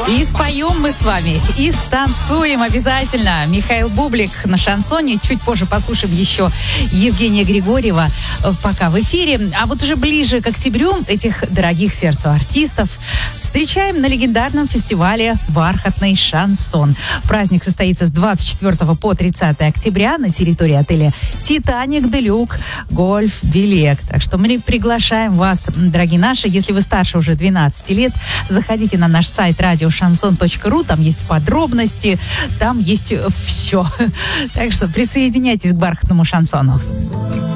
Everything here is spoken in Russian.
И споем мы с вами, и станцуем обязательно. Михаил Бублик на шансоне. Чуть позже послушаем еще Евгения Григорьева пока в эфире. А вот уже ближе к октябрю этих дорогих сердцу артистов встречаем на легендарном фестивале «Бархатный шансон». Праздник состоится с 24 по 30 октября на территории отеля «Титаник Делюк Гольф Белек». Так что мы приглашаем вас, дорогие наши, если вы старше уже 12 лет, заходите на наш сайт радиошансон.ру, там есть подробности, там есть все. Так что присоединяйтесь к бархатному шансону.